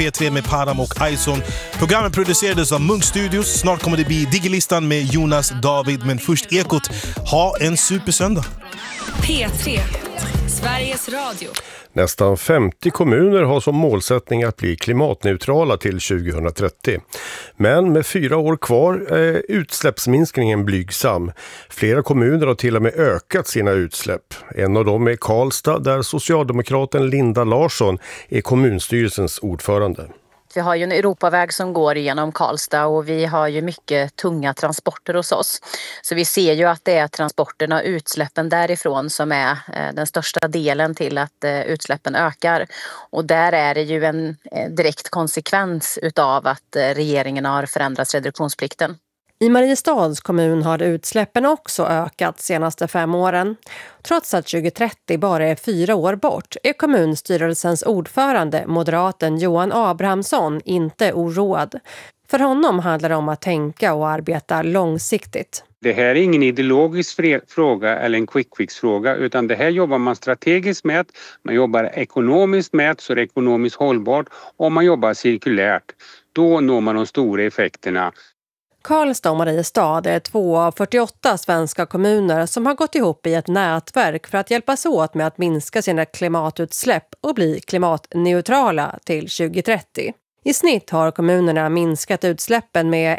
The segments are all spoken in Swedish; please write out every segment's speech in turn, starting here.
P3 med Param och Ison. Programmet producerades av Munk Studios. Snart kommer det bli Digilistan med Jonas David. Men först Ekot. Ha en supersöndag. P3, Sveriges Radio. Nästan 50 kommuner har som målsättning att bli klimatneutrala till 2030. Men med 4 år kvar är utsläppsminskningen blygsam. Flera kommuner har till och med ökat sina utsläpp. En av dem är Karlstad, där socialdemokraten Linda Larsson är kommunstyrelsens ordförande. Vi har ju en Europaväg som går genom Karlstad och vi har ju mycket tunga transporter hos oss. Så vi ser ju att det är transporterna och utsläppen därifrån som är den största delen till att utsläppen ökar. Och där är det ju en direkt konsekvens utav att regeringen har förändrat reduktionsplikten. I Mariestads kommun har utsläppen också ökat de senaste 5 åren. Trots att 2030 bara är 4 år bort är kommunstyrelsens ordförande, moderaten Johan Abrahamsson, inte oroad. För honom handlar det om att tänka och arbeta långsiktigt. Det här är ingen ideologisk fråga eller en quick fix-fråga, utan det här jobbar man strategiskt med, man jobbar ekonomiskt med så det är ekonomiskt hållbart och man jobbar cirkulärt. Då når man de stora effekterna. Karlstad och Mariestad är 2 av 48 svenska kommuner som har gått ihop i ett nätverk för att hjälpas åt med att minska sina klimatutsläpp och bli klimatneutrala till 2030. I snitt har kommunerna minskat utsläppen med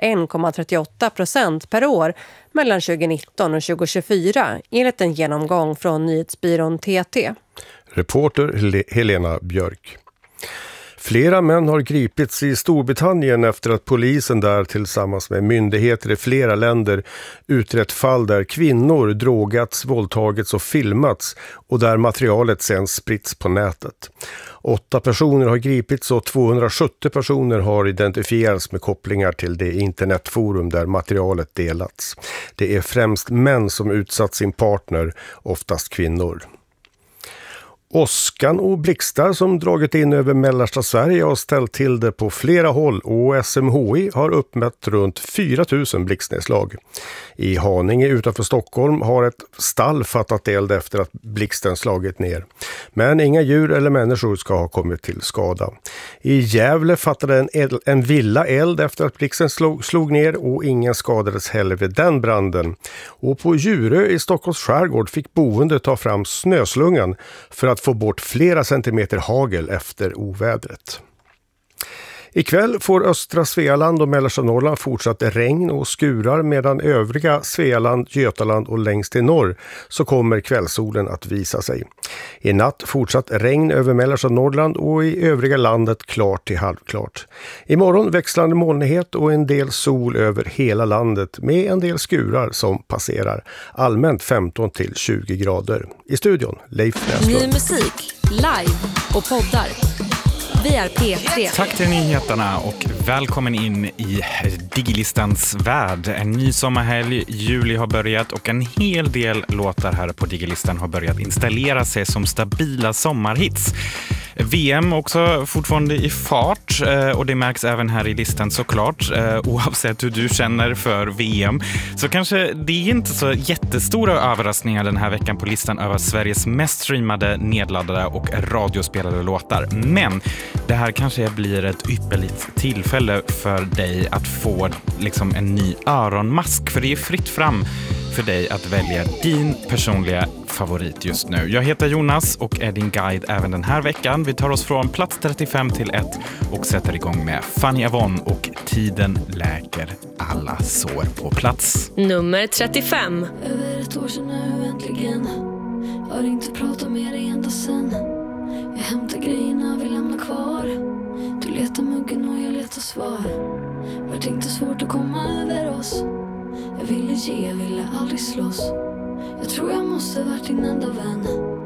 1,38% per år mellan 2019 och 2024 enligt en genomgång från nyhetsbyrån TT. Reporter Helena Björk. Flera män har gripits i Storbritannien efter att polisen där tillsammans med myndigheter i flera länder utrett fall där kvinnor drogats, våldtagits och filmats och där materialet sen spritts på nätet. 8 personer har gripits och 270 personer har identifierats med kopplingar till det internetforum där materialet delats. Det är främst män som utsatt sin partner, oftast kvinnor. Åskan och blixtar som dragit in över mellersta Sverige har ställt till det på flera håll och SMHI har uppmätt runt 4 000 blixtnedslag. I Haninge utanför Stockholm har ett stall fattat eld efter att blixten slagit ner. Men inga djur eller människor ska ha kommit till skada. I Gävle fattade en villa eld efter att blixten slog ner och ingen skadades heller vid den branden. Och på Djurö i Stockholms skärgård fick boende ta fram snöslungan för att få bort flera centimeter hagel efter ovädret. Ikväll får östra Svealand och mellersta Norrland fortsatt regn och skurar medan övriga Svealand, Götaland och längst i norr så kommer kvällssolen att visa sig. I natt fortsatt regn över mellersta Norrland och i övriga landet klart till halvklart. Imorgon växlande molnighet och en del sol över hela landet med en del skurar som passerar. Allmänt 15 till 20 grader. I studion Leif Näslund. Ny musik, live och poddar. Vi är P3. Tack till nyheterna och välkommen in i Digilistans värld. En ny sommarhelg, juli har börjat och en hel del låtar här på Digilistan har börjat installera sig som stabila sommarhits. VM också fortfarande i fart och det märks även här i listan såklart. Oavsett hur du känner för VM så kanske det är inte så jättestora överraskningar den här veckan på listan över Sveriges mest streamade, nedladdade och radiospelade låtar. Men det här kanske blir ett ypperligt tillfälle för dig att få liksom en ny öronmask, för det är fritt fram för dig att välja din personliga favorit just nu. Jag heter Jonas och är din guide även den här veckan. Vi tar oss från plats 35 till 1 och sätter igång med Fanny Avon och Tiden läker alla sår på plats. Nummer 35. Över ett år sedan nu äntligen. Har inte pratat med dig ända sen. Jag hämtar grejerna, vi lämnar kvar. Du letar muggen och jag letar svar. Vart inte svårt att komma över oss. Jag ville ge, jag ville aldrig slåss. Jag tror jag måste varit din enda vän.